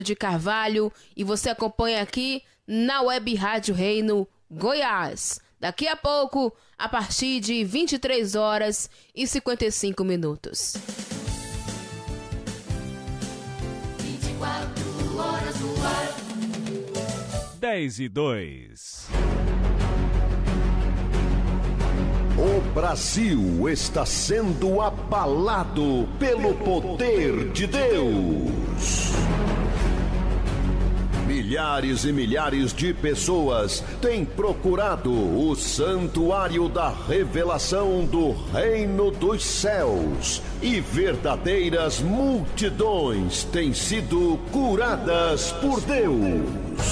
de Carvalho e você acompanha aqui na Web Rádio Reino Goiás. Daqui a pouco, a partir de 23 horas e 55 minutos. 24 horas no ar. 10:02. O Brasil está sendo abalado pelo poder de Deus. Milhares e milhares de pessoas têm procurado o santuário da revelação do Reino dos Céus e verdadeiras multidões têm sido curadas por Deus.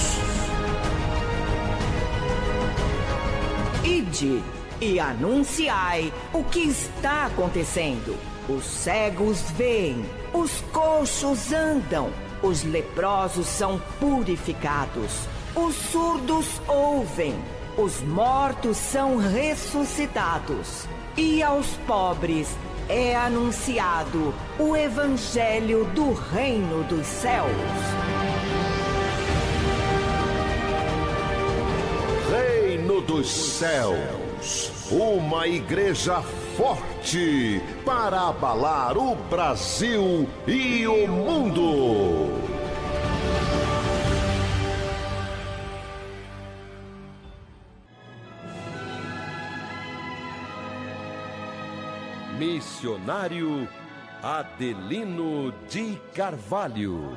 Ide e anunciai o que está acontecendo. Os cegos veem, os coxos andam, os leprosos são purificados, os surdos ouvem, os mortos são ressuscitados, e aos pobres é anunciado o Evangelho do Reino dos Céus. Reino dos Céus, uma igreja forte para abalar o Brasil e o mundo. Missionário Adelino de Carvalho.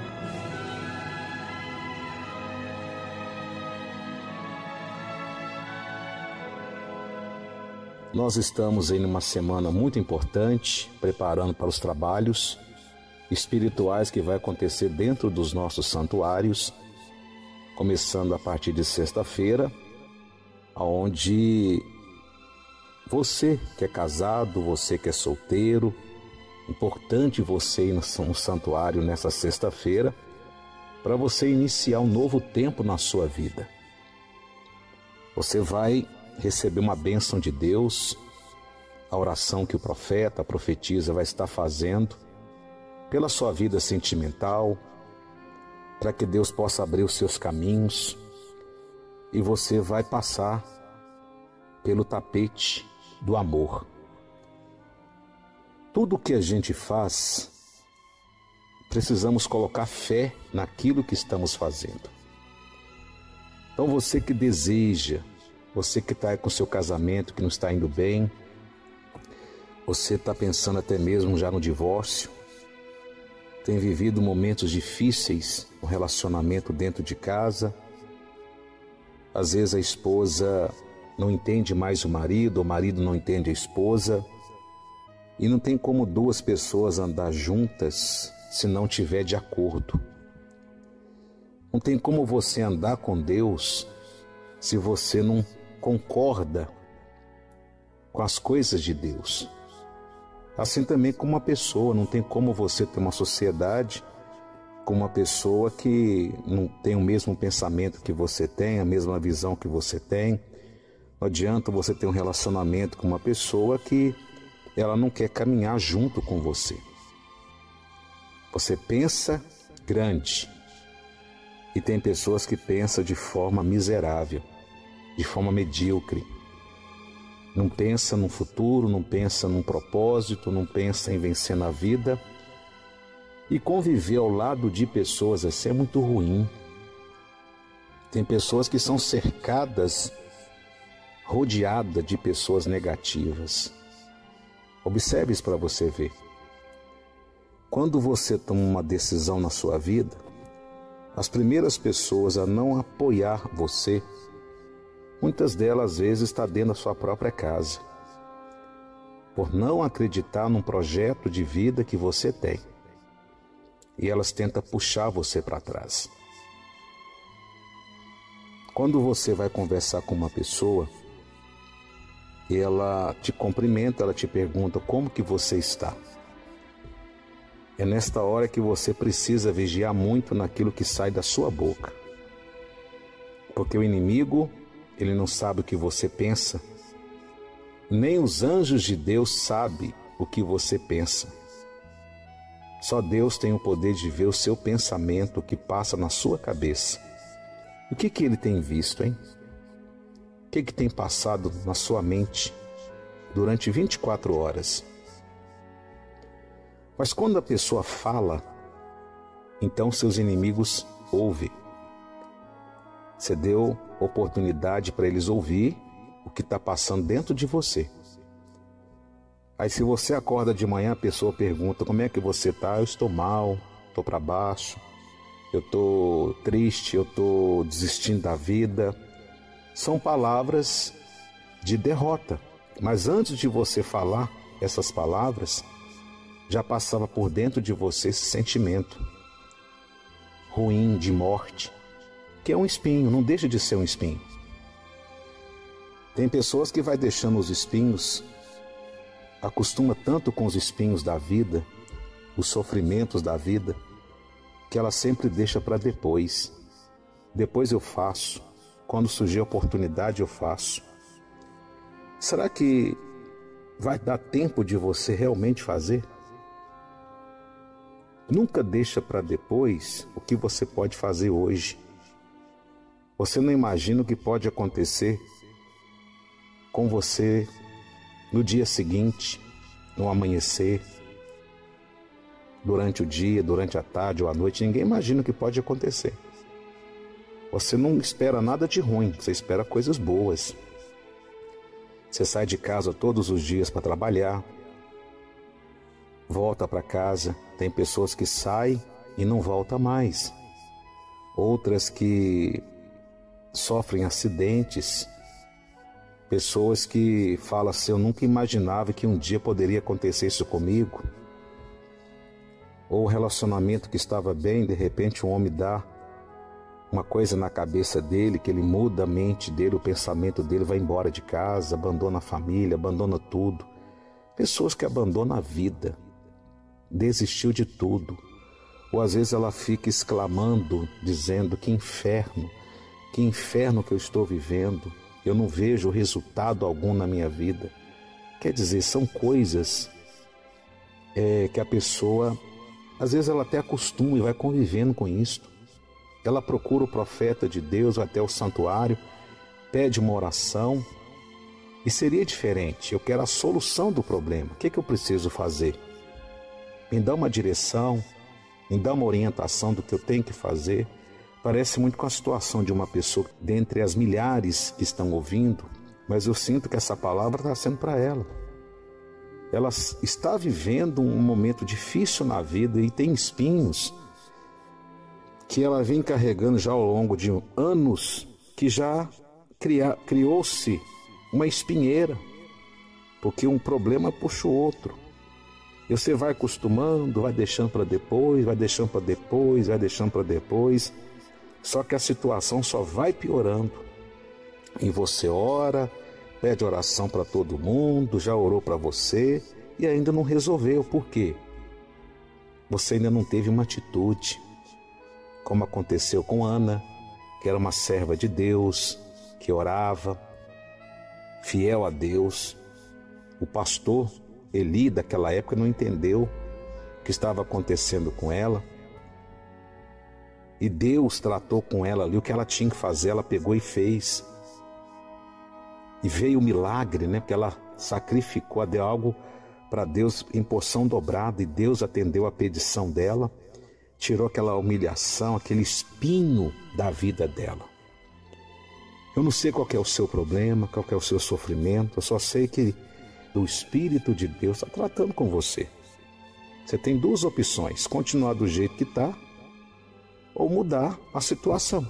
Nós estamos em uma semana muito importante, preparando para os trabalhos espirituais que vai acontecer dentro dos nossos santuários, começando a partir de sexta-feira, onde você que é casado, você que é solteiro, importante você ir no santuário nessa sexta-feira, para você iniciar um novo tempo na sua vida. Você vai receber uma bênção de Deus, a oração que o profeta, a profetisa vai estar fazendo pela sua vida sentimental, para que Deus possa abrir os seus caminhos e você vai passar pelo tapete do amor. Tudo que a gente faz, precisamos colocar fé naquilo que estamos fazendo. Então você que deseja, você que está com seu casamento que não está indo bem, você está pensando até mesmo já no divórcio, tem vivido momentos difíceis no relacionamento dentro de casa, às vezes a esposa não entende mais o marido não entende a esposa, e não tem como duas pessoas andar juntas se não tiver de acordo. Não tem como você andar com Deus se você não concorda com as coisas de Deus. Assim também com uma pessoa, não tem como você ter uma sociedade com uma pessoa que não tem o mesmo pensamento que você tem, a mesma visão que você tem. Não adianta você ter um relacionamento com uma pessoa que ela não quer caminhar junto com você. Você pensa grande e tem pessoas que pensam de forma miserável, de forma medíocre. Não pensa no futuro, não pensa num propósito, não pensa em vencer na vida. E conviver ao lado de pessoas assim é muito ruim. Tem pessoas que são cercadas, rodeadas de pessoas negativas. Observe isso para você ver. Quando você toma uma decisão na sua vida, as primeiras pessoas a não apoiar você, muitas delas às vezes estão dentro da sua própria casa, por não acreditar num projeto de vida que você tem. E elas tentam puxar você para trás. Quando você vai conversar com uma pessoa, ela te cumprimenta, ela te pergunta como que você está. É nesta hora que você precisa vigiar muito naquilo que sai da sua boca. Porque o inimigo, ele não sabe o que você pensa. Nem os anjos de Deus sabem o que você pensa. Só Deus tem o poder de ver o seu pensamento, o que passa na sua cabeça. O que Ele tem visto, hein? O que tem passado na sua mente durante 24 horas? Mas quando a pessoa fala, então seus inimigos ouvem. Você deu oportunidade para eles ouvir o que está passando dentro de você. Aí se você acorda de manhã, a pessoa pergunta: como é que você está? Eu estou mal, estou para baixo, eu estou triste, eu estou desistindo da vida. São palavras de derrota. Mas antes de você falar essas palavras, já passava por dentro de você esse sentimento ruim de morte, que é um espinho, não deixa de ser um espinho. Tem pessoas que vai deixando os espinhos, acostuma tanto com os espinhos da vida, os sofrimentos da vida, que ela sempre deixa para depois. Depois eu faço, quando surgir a oportunidade eu faço. Será que vai dar tempo de você realmente fazer? Nunca deixa para depois o que você pode fazer hoje. Você não imagina o que pode acontecer com você no dia seguinte, no amanhecer, durante o dia, durante a tarde ou a noite. Ninguém imagina o que pode acontecer. Você não espera nada de ruim, você espera coisas boas. Você sai de casa todos os dias para trabalhar, volta para casa. Tem pessoas que saem e não voltam mais. Outras que sofrem acidentes. Pessoas que falam assim: eu nunca imaginava que um dia poderia acontecer isso comigo. Ou o relacionamento que estava bem, de repente um homem dá uma coisa na cabeça dele, que ele muda a mente dele, o pensamento dele, vai embora de casa, abandona a família, abandona tudo. Pessoas que abandonam a vida, desistiu de tudo. Ou às vezes ela fica exclamando, dizendo: que inferno que eu estou vivendo, eu não vejo resultado algum na minha vida. Quer dizer, são coisas que a pessoa, às vezes ela até acostuma e vai convivendo com isso. Ela procura o profeta de Deus, vai até o santuário, pede uma oração, e seria diferente. Eu quero a solução do problema. O que eu preciso fazer? Me dá uma direção, me dá uma orientação do que eu tenho que fazer. Parece muito com a situação de uma pessoa dentre as milhares que estão ouvindo, mas eu sinto que essa palavra está sendo para ela. Ela está vivendo um momento difícil na vida e tem espinhos que ela vem carregando já ao longo de anos, que já criou-se uma espinheira, porque um problema puxa o outro. E você vai acostumando, vai deixando para depois, vai deixando para depois, vai deixando para depois. Só que a situação só vai piorando. E você ora, pede oração para todo mundo, já orou para você e ainda não resolveu. Por quê? Você ainda não teve uma atitude, como aconteceu com Ana, que era uma serva de Deus, que orava, fiel a Deus. O pastor Eli daquela época não entendeu o que estava acontecendo com ela. E Deus tratou com ela ali o que ela tinha que fazer, ela pegou e fez. E veio o milagre, né? Porque ela sacrificou, deu algo para Deus em porção dobrada, e Deus atendeu a petição dela, tirou aquela humilhação, aquele espinho da vida dela. Eu não sei qual que é o seu problema, qual que é o seu sofrimento, eu só sei que o Espírito de Deus está tratando com você. Você tem duas opções: continuar do jeito que está, ou mudar a situação.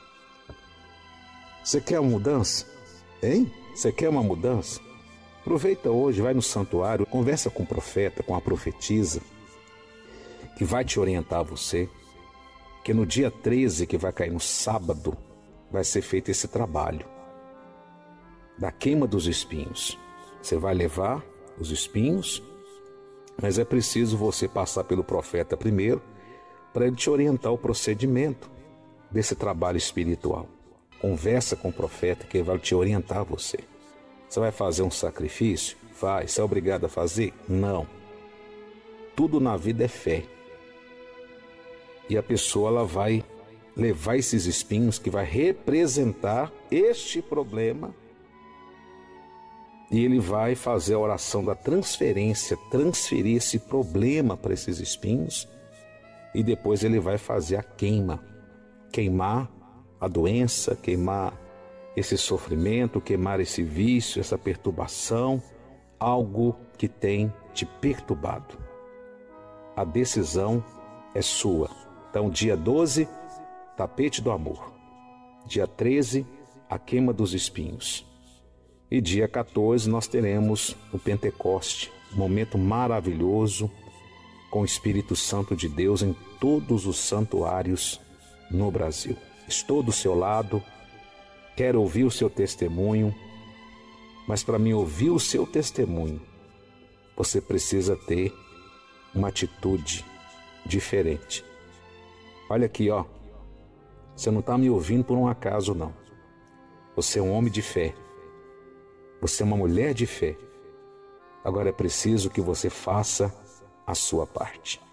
Você quer uma mudança? Hein? Você quer uma mudança? Aproveita hoje, vai no santuário, conversa com o profeta, com a profetisa, que vai te orientar você, que no dia 13, que vai cair no sábado, vai ser feito esse trabalho da queima dos espinhos. Você vai levar os espinhos, mas é preciso você passar pelo profeta primeiro, para ele te orientar o procedimento desse trabalho espiritual. Conversa com o profeta, que ele vai te orientar você. Você vai fazer um sacrifício? Vai. Você é obrigado a fazer? Não. Tudo na vida é fé. E a pessoa ela vai levar esses espinhos que vai representar este problema, e ele vai fazer a oração da transferência, transferir esse problema para esses espinhos, e depois ele vai fazer a queimar a doença, queimar esse sofrimento, queimar esse vício, essa perturbação, algo que tem te perturbado. A decisão é sua. Então, dia 12, tapete do amor. Dia 13, a queima dos espinhos. E dia 14 nós teremos o Pentecoste, um momento maravilhoso com o Espírito Santo de Deus em todos os santuários no Brasil. Estou do seu lado, quero ouvir o seu testemunho, mas para mim ouvir o seu testemunho, você precisa ter uma atitude diferente. Olha aqui, ó. Você não está me ouvindo por um acaso, não. Você é um homem de fé. Você é uma mulher de fé. Agora é preciso que você faça a sua parte.